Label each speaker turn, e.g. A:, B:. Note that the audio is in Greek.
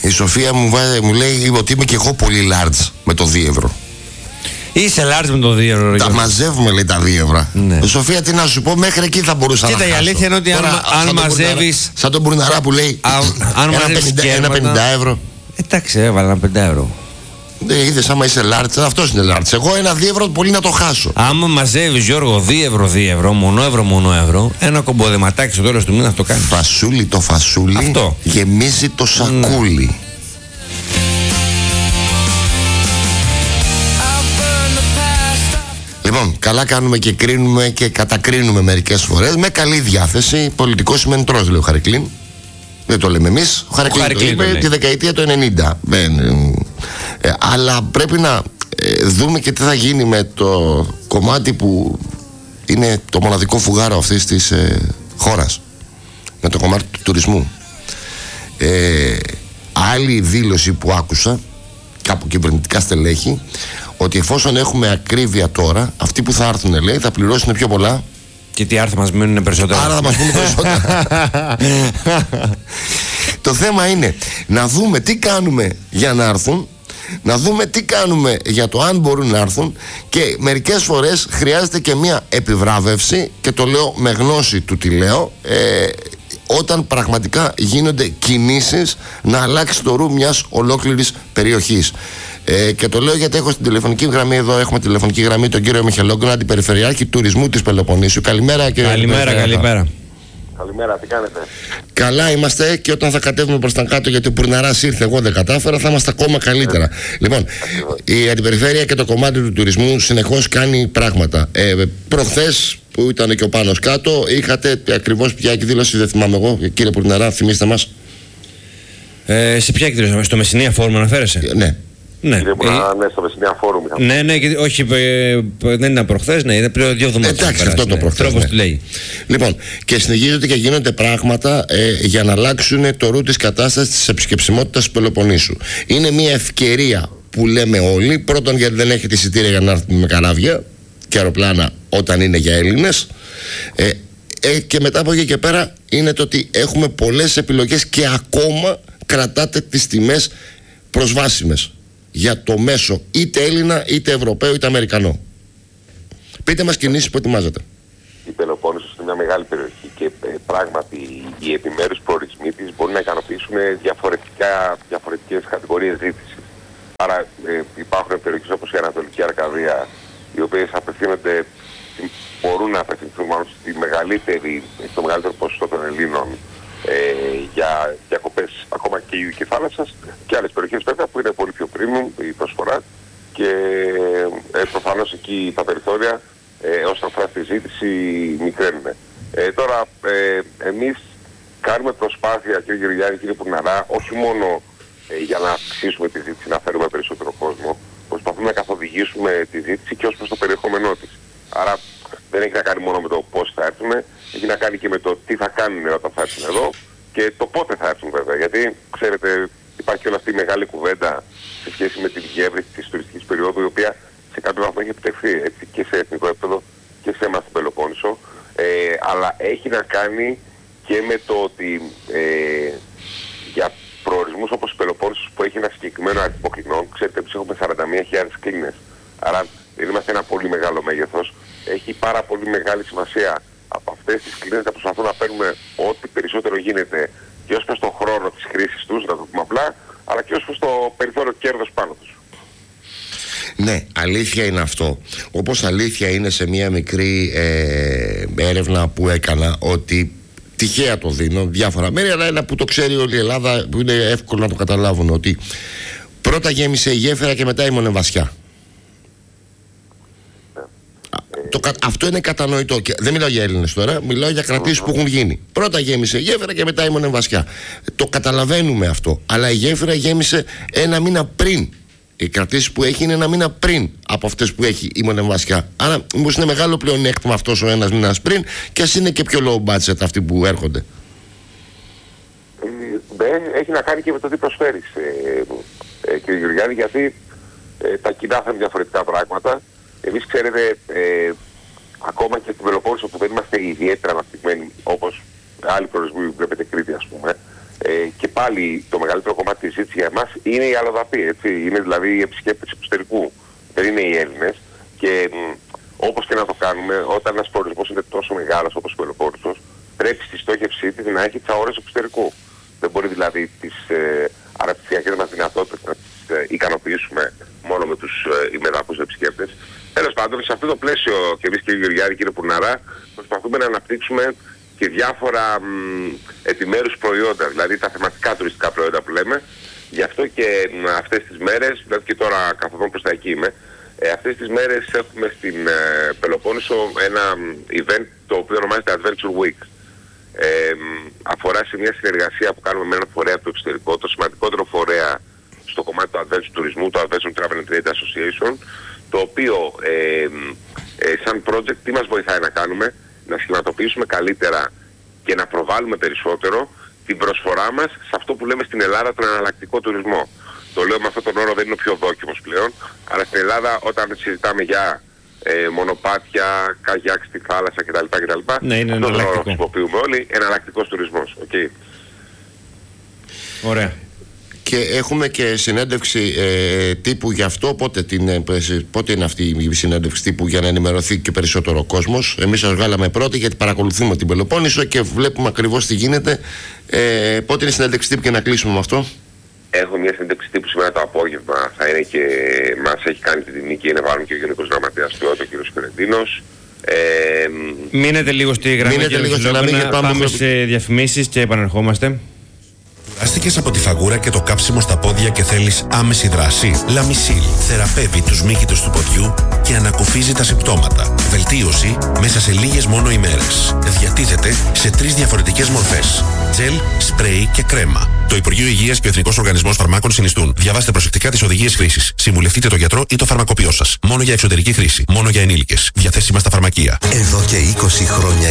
A: Η Σοφία μου λέει ότι είμαι και εγώ πολύ large με το 2 ευρώ.
B: Είσαι large με το 2 ευρώ.
A: Τα μαζεύουμε, λέει, τα 2 ευρώ.
B: Ναι.
A: Σοφία, τι να σου πω, μέχρι εκεί θα μπορούσα να χάσω.
B: Κοίτα, η αλήθεια είναι ότι αν μαζεύεις.
A: Σαν τον Μπουρναρά που λέει ένα 50 ευρώ.
B: Εντάξει, έβαλα ένα 5 ευρώ.
A: Είδες, άμα είσαι large, αυτός είναι large. Εγώ ένα 2 ευρώ πολύ να το χάσω.
B: Άμα μαζεύεις, Γιώργο, 2 ευρώ, μόνο ευρώ, ένα κομποδεματάκι στο τέλος του μήνα το κάνει.
A: Φασούλι το φασούλι,
B: αυτό
A: γεμίζει το σακούλι. Ναι. Λοιπόν, καλά κάνουμε και κρίνουμε και κατακρίνουμε μερικές φορές με καλή διάθεση. Πολιτικός σημαίνει τρως, λέει ο Χαρικλίν. Δεν το λέμε εμείς. Ο Χαρικλίν το είπε τη δεκαετία του 90. Αλλά πρέπει να δούμε και τι θα γίνει με το κομμάτι που είναι το μοναδικό φουγάρο αυτής της χώρας. Με το κομμάτι του τουρισμού. Άλλη δήλωση που άκουσα κάπου κυβερνητικά στελέχη, ότι εφόσον έχουμε ακρίβεια τώρα, αυτοί που θα έρθουν, λέει, θα πληρώσουν πιο πολλά.
B: Και τι άρθρα μας μείνουν περισσότερα.
A: Άρα θα μας μείνουν περισσότερα. Το θέμα είναι να δούμε τι κάνουμε για να έρθουν, να δούμε τι κάνουμε για το αν μπορούν να έρθουν, και μερικές φορές χρειάζεται και μια επιβράβευση, και το λέω με γνώση του τι λέω, όταν πραγματικά γίνονται κινήσεις να αλλάξει το ρου μιας ολόκληρης περιοχής. Και το λέω γιατί έχω στην τηλεφωνική γραμμή εδώ, έχουμε τηλεφωνική γραμμή τον κύριο Μιχελόγκονα, αντιπεριφερειάρχη τουρισμού της Πελοποννήσου. Καλημέρα, κύριε.
B: Καλημέρα.
C: Καλημέρα, τι κάνετε?
A: Καλά είμαστε, και όταν θα κατέβουμε προς τα κάτω, γιατί ο Πουρναράς ήρθε, εγώ δεν κατάφερα, θα είμαστε ακόμα καλύτερα. Λοιπόν, η αντιπεριφέρεια και το κομμάτι του τουρισμού συνεχώς κάνει πράγματα. Προχθές που ήταν και ο Πάνος κάτω, είχατε ακριβώς ποια εκδήλωση, δεν θυμάμαι εγώ, κύριε Πουρναρά, θυμίστε μας.
B: Σε ποια εκδήλωση, στο Μεσσηνία Φόρουμ αναφέρεσαι?
A: Ναι.
C: Ναι, στο Μεσσηνία Φόρουμ.
B: Ναι, όχι, δεν ήταν προχθές, ναι, ήταν πριν 2 εβδομάδες.
A: Εντάξει, αυτό το προχθές.
B: Τρόπος του λέει.
A: Λοιπόν, και συνεχίζονται και γίνονται πράγματα για να αλλάξουν το ρου της κατάστασης της επισκεψιμότητας του Πελοποννήσου. Είναι μια ευκαιρία που λέμε όλοι. Πρώτον, γιατί δεν έχετε εισιτήρια για να έρθετε με καράβια και αεροπλάνα όταν είναι για Έλληνες. Και μετά από εκεί και πέρα είναι το ότι έχουμε πολλές επιλογές και ακόμα κρατάτε τις τιμές προσβάσιμες για το μέσο, είτε Έλληνα, είτε Ευρωπαίο, είτε Αμερικανό. Πείτε μας κινήσεις που ετοιμάζετε.
C: Η Πελοπόννησος είναι μια μεγάλη περιοχή και πράγματι οι επιμέρους προορισμοί της μπορούν να ικανοποιήσουν διαφορετικές κατηγορίες ζήτησης. Άρα υπάρχουν περιοχές όπως η Ανατολική Αρκαδία, οι οποίες μπορούν να απευθυνθούν μάλλον στο μεγαλύτερο ποσοστό των Ελλήνων για διακοπές ακόμα και Ιουδική Θάλασσας, και άλλες περιοχές βέβαια που είναι πολύ πιο premium η προσφορά, και προφανώς εκεί τα περιθώρια όσον αφορά στη ζήτηση μικραίνουν. Τώρα εμείς κάνουμε προσπάθεια, κύριε Γεωργιάδη, κύριε Πουρναρά, όχι μόνο για να αυξήσουμε τη ζήτηση, να φέρουμε περισσότερο κόσμο, προσπαθούμε να καθοδηγήσουμε τη ζήτηση και ως προς το περιεχόμενό της. Άρα δεν έχει να κάνει μόνο με το πώς θα έρθουν, έχει να κάνει και με το τι θα κάνουν όταν θα έρθουν εδώ και το πότε θα έρθουν βέβαια. Γιατί ξέρετε, υπάρχει όλη αυτή η μεγάλη κουβέντα σε σχέση με τη διεύρυνση της τουριστικής περίοδου, η οποία σε κάποιο βαθμό έχει επιτευχθεί έτσι, και σε εθνικό επίπεδο και σε εμάς στην Πελοπόννησο. Αλλά έχει να κάνει και με το ότι για προορισμούς όπως η Πελοπόννησος, που έχει ένα συγκεκριμένο αριθμό κλινών, ξέρετε, εμείς έχουμε 41.000 κλίνες. Άρα είμαστε ένα πολύ μεγάλο μέγεθος. Έχει πάρα πολύ μεγάλη σημασία από αυτές τις κλίνες να προσπαθούν να παίρνουμε ό,τι περισσότερο γίνεται και ως προς τον χρόνο της χρήσης τους, να το πούμε απλά, αλλά και ως προς το περιθώριο κέρδος πάνω τους.
A: Ναι, αλήθεια είναι αυτό. Όπως αλήθεια είναι σε μια μικρή έρευνα που έκανα, ότι τυχαία το δίνω, διάφορα μέρη, αλλά ένα που το ξέρει όλη η Ελλάδα, που είναι εύκολο να το καταλάβουν, ότι πρώτα γέμισε η γέφυρα και μετά η Μονεβασιά. Αυτό είναι κατανοητό. Και δεν μιλάω για Έλληνες τώρα, μιλάω για κρατήσεις που έχουν γίνει. Πρώτα γέμισε η γέφυρα και μετά η Μονεβασιά. Το καταλαβαίνουμε αυτό. Αλλά η γέφυρα γέμισε ένα μήνα πριν. Οι κρατήσεις που έχει είναι ένα μήνα πριν από αυτές που έχει η Μονεβασιά. Άρα, μήπως είναι μεγάλο πλεονέκτημα αυτός ο ένας μήνας πριν, και ας είναι και πιο low budget αυτοί που έρχονται.
C: Έχει να κάνει και με το τι προσφέρεις, κύριε Γεωργιάδη, γιατί τα κοινά θα είναι διαφορετικά πράγματα. Εμείς ξέρετε, ακόμα και στην Πελοπόννησο που δεν είμαστε ιδιαίτερα αναπτυγμένοι, όπως άλλοι προορισμοί, βλέπετε Κρήτη ας πούμε, και πάλι το μεγαλύτερο κομμάτι της ζήτησης για εμάς είναι οι αλλοδαποί, έτσι. Είναι δηλαδή οι επισκέπτες εξωτερικού, δεν είναι οι Έλληνες. Και όπως και να το κάνουμε, όταν ένας προορισμός είναι τόσο μεγάλος όπως ο Πελοπόννησος, πρέπει στη στόχευσή της να έχει τις αγορές εξωτερικού. Δεν μπορεί δηλαδή τις αναπτυξιακές μας δυνατότητες να τις ικανοποιήσουμε μόνο με τους ημεδαπούς επισκέπτες. Τέλος πάντων, σε αυτό το πλαίσιο και εμείς κύριε Γεωργιάδη, κύριε Πουρναρά, προσπαθούμε να αναπτύξουμε και διάφορα επιμέρους προϊόντα, δηλαδή τα θεματικά τουριστικά προϊόντα που λέμε. Γι' αυτό και αυτές τις μέρες, δηλαδή και τώρα καθοδόν προς τα εκεί είμαι, αυτές τις μέρες έχουμε στην Πελοπόννησο ένα event το οποίο ονομάζεται Adventure Week. Αφορά σε μια συνεργασία που κάνουμε με ένα φορέα του εξωτερικού, το σημαντικότερο φορέα στο κομμάτι του adventure τουρισμού, το Adventure Travel and Trade Association, το οποίο σαν project τι μας βοηθάει να κάνουμε, να σχηματοποιήσουμε καλύτερα και να προβάλλουμε περισσότερο την προσφορά μας σε αυτό που λέμε στην Ελλάδα τον εναλλακτικό τουρισμό. Το λέω με αυτόν τον όρο, δεν είναι ο πιο δόκιμος πλέον, αλλά στην Ελλάδα όταν συζητάμε για μονοπάτια, καγιάκ στη θάλασσα κτλ.
B: Ναι, είναι
C: αυτόν τον όρο χρησιμοποιούμε όλοι, εναλλακτικός τουρισμός. Okay.
B: Ωραία.
A: Και έχουμε και συνέντευξη τύπου γι' αυτό. Πότε είναι αυτή η συνέντευξη τύπου για να ενημερωθεί και περισσότερο ο κόσμος? Εμείς σας βγάλαμε πρώτη γιατί παρακολουθούμε την Πελοπόννησο και βλέπουμε ακριβώς τι γίνεται. Πότε είναι η συνέντευξη τύπου και να κλείσουμε με αυτό?
C: Έχω μια συνέντευξη τύπου σήμερα το απόγευμα. Θα είναι και μας έχει κάνει την τιμή και είναι βάλουμε και ο Γενικός Γραμματέας του ΕΟΤ, ο κ. Σπυρεντίνος.
B: Μείνετε λίγο στη γραμμή και πάμε σε διαφημίσεις και επανερχόμαστε.
D: Κουράστηκες από τη φαγούρα και το κάψιμο στα πόδια και θέλεις άμεση δράση? Λαμισίλ θεραπεύει τους μύκητους του ποδιού και ανακουφίζει τα συμπτώματα. Βελτίωση μέσα σε λίγες μόνο ημέρες. Διατίθεται σε 3 διαφορετικές μορφές: τζελ, σπρέι και κρέμα. Το Υπουργείο Υγείας και ο Εθνικός Οργανισμός Φαρμάκων συνιστούν. Διαβάστε προσεκτικά τις οδηγίες χρήσης. Συμβουλευτείτε τον γιατρό ή το φαρμακοποιό σας. Μόνο για εξωτερική χρήση. Μόνο για ενήλικες. Διαθέσιμα στα φαρμακεία.
E: Εδώ και 20 χρόνια